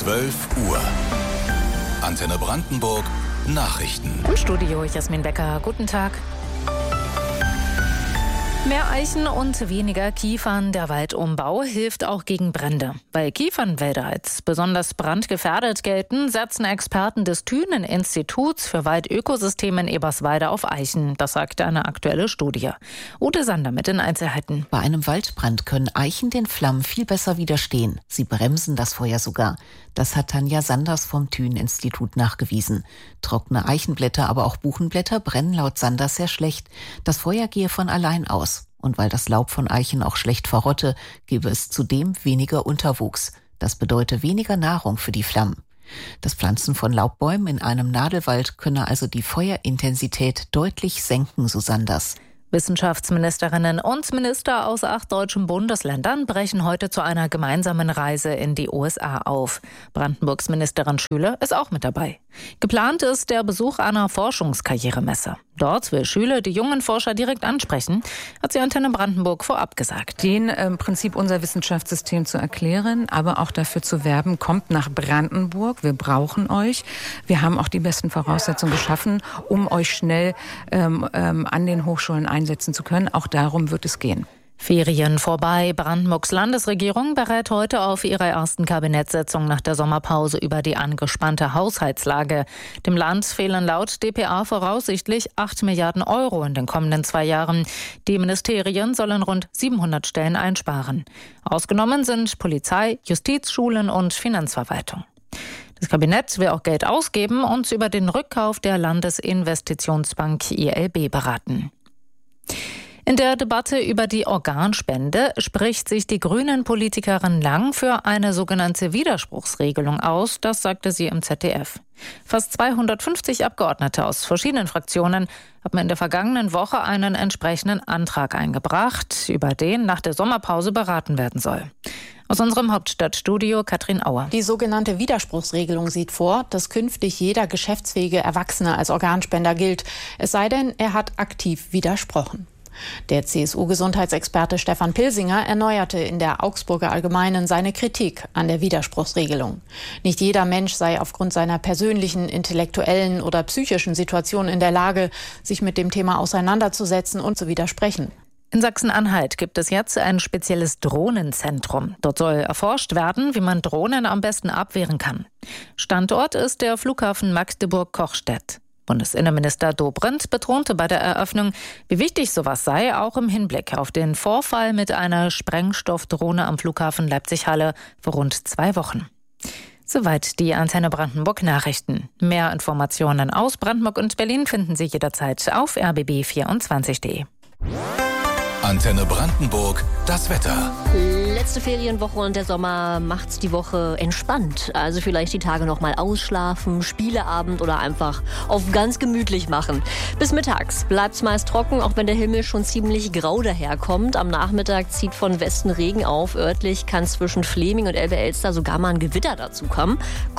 12 Uhr. Antenne Brandenburg Nachrichten. Im Studio Jasmin Becker. Guten Tag. Mehr Eichen und weniger Kiefern. Der Waldumbau hilft auch gegen Brände. Weil Kiefernwälder als besonders brandgefährdet gelten, setzen Experten des Thünen-Instituts für Waldökosysteme in Eberswalde auf Eichen. Das sagt eine aktuelle Studie. Ute Sander mit den Einzelheiten. Bei einem Waldbrand können Eichen den Flammen viel besser widerstehen. Sie bremsen das Feuer sogar. Das hat Tanja Sanders vom Thünen-Institut nachgewiesen. Trockene Eichenblätter, aber auch Buchenblätter brennen laut Sanders sehr schlecht. Das Feuer gehe von allein aus. Und weil das Laub von Eichen auch schlecht verrotte, gebe es zudem weniger Unterwuchs. Das bedeutet weniger Nahrung für die Flammen. Das Pflanzen von Laubbäumen in einem Nadelwald könne also die Feuerintensität deutlich senken, so Sanders. Wissenschaftsministerinnen und Minister aus 8 deutschen Bundesländern brechen heute zu einer gemeinsamen Reise in die USA auf. Brandenburgs Ministerin Schüle ist auch mit dabei. Geplant ist der Besuch einer Forschungskarrieremesse. Dort will Schüle die jungen Forscher direkt ansprechen, hat sie Antenne Brandenburg vorab gesagt. Den im Prinzip unser Wissenschaftssystem zu erklären, aber auch dafür zu werben, kommt nach Brandenburg, wir brauchen euch. Wir haben auch die besten Voraussetzungen geschaffen, um euch schnell an den Hochschulen einsetzen zu können. Auch darum wird es gehen. Ferien vorbei. Brandenburgs Landesregierung berät heute auf ihrer ersten Kabinettssitzung nach der Sommerpause über die angespannte Haushaltslage. Dem Land fehlen laut dpa voraussichtlich 8 Milliarden Euro in den kommenden 2 Jahren. Die Ministerien sollen rund 700 Stellen einsparen. Ausgenommen sind Polizei, Justiz, Schulen und Finanzverwaltung. Das Kabinett will auch Geld ausgeben und über den Rückkauf der Landesinvestitionsbank ILB beraten. In der Debatte über die Organspende spricht sich die Grünen-Politikerin Lang für eine sogenannte Widerspruchsregelung aus, das sagte sie im ZDF. Fast 250 Abgeordnete aus verschiedenen Fraktionen haben in der vergangenen Woche einen entsprechenden Antrag eingebracht, über den nach der Sommerpause beraten werden soll. Aus unserem Hauptstadtstudio Katrin Auer. Die sogenannte Widerspruchsregelung sieht vor, dass künftig jeder geschäftsfähige Erwachsene als Organspender gilt, es sei denn, er hat aktiv widersprochen. Der CSU-Gesundheitsexperte Stefan Pilsinger erneuerte in der Augsburger Allgemeinen seine Kritik an der Widerspruchsregelung. Nicht jeder Mensch sei aufgrund seiner persönlichen, intellektuellen oder psychischen Situation in der Lage, sich mit dem Thema auseinanderzusetzen und zu widersprechen. In Sachsen-Anhalt gibt es jetzt ein spezielles Drohnenzentrum. Dort soll erforscht werden, wie man Drohnen am besten abwehren kann. Standort ist der Flughafen Magdeburg-Kochstedt. Bundesinnenminister Dobrindt betonte bei der Eröffnung, wie wichtig sowas sei, auch im Hinblick auf den Vorfall mit einer Sprengstoffdrohne am Flughafen Leipzig-Halle vor rund 2 Wochen. Soweit die Antenne Brandenburg Nachrichten. Mehr Informationen aus Brandenburg und Berlin finden Sie jederzeit auf rbb24.de. Antenne Brandenburg, das Wetter. Letzte Ferienwoche und der Sommer macht's die Woche entspannt. Also vielleicht die Tage noch mal ausschlafen, Spieleabend oder einfach auf ganz gemütlich machen. Bis mittags bleibt's meist trocken, auch wenn der Himmel schon ziemlich grau daherkommt. Am Nachmittag zieht von Westen Regen auf. Örtlich kann zwischen Fleming und Elbe-Elster sogar mal ein Gewitter dazu kommen.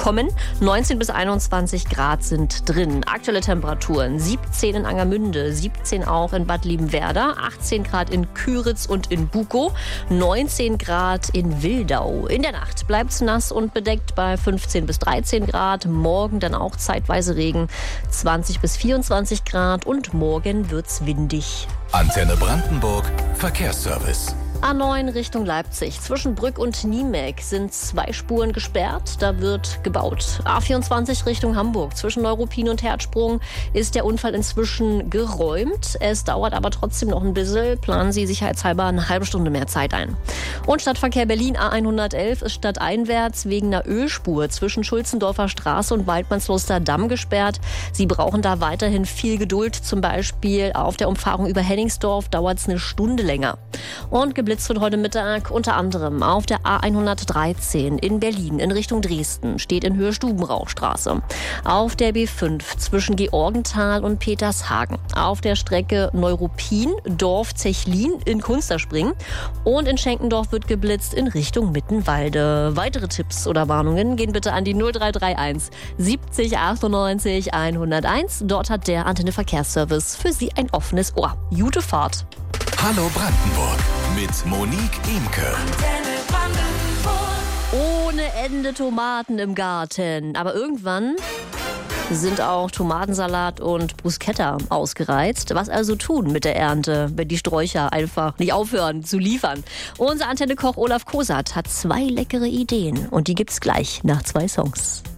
19 bis 21 Grad sind drin. Aktuelle Temperaturen 17 in Angermünde, 17 auch in Bad Liebenwerda, 18 Grad in Küritz und in Bukow, 19 Grad in Wildau. In der Nacht bleibt es nass und bedeckt bei 15 bis 13 Grad. Morgen dann auch zeitweise Regen, 20 bis 24 Grad und morgen wird's windig. Antenne Brandenburg Verkehrsservice. A9 Richtung Leipzig. Zwischen Brück und Niemek sind 2 Spuren gesperrt. Da wird gebaut. A24 Richtung Hamburg. Zwischen Neuruppin und Herzsprung ist der Unfall inzwischen geräumt. Es dauert aber trotzdem noch ein bisschen. Planen Sie sicherheitshalber eine halbe Stunde mehr Zeit ein. Und Stadtverkehr Berlin A111 ist stadteinwärts wegen einer Ölspur zwischen Schulzendorfer Straße und Waldmannsloster Damm gesperrt. Sie brauchen da weiterhin viel Geduld. Zum Beispiel auf der Umfahrung über Henningsdorf dauert es eine Stunde länger. Und geblitzt wird heute Mittag unter anderem auf der A113 in Berlin in Richtung Dresden, steht in Höhe Stubenrauchstraße. Auf der B5 zwischen Georgenthal und Petershagen. Auf der Strecke Neuruppin, Dorf Zechlin in Kunsterspringen. Und in Schenkendorf wird geblitzt in Richtung Mittenwalde. Weitere Tipps oder Warnungen gehen bitte an die 0331 70 98 101. Dort hat der Antenne Verkehrsservice für Sie ein offenes Ohr. Gute Fahrt. Hallo Brandenburg mit Monique Imke. Ohne Ende Tomaten im Garten. Aber irgendwann sind auch Tomatensalat und Bruschetta ausgereizt. Was also tun mit der Ernte, wenn die Sträucher einfach nicht aufhören zu liefern? Unser Antenne-Koch Olaf Kosat hat 2 leckere Ideen und die gibt's gleich nach 2 Songs.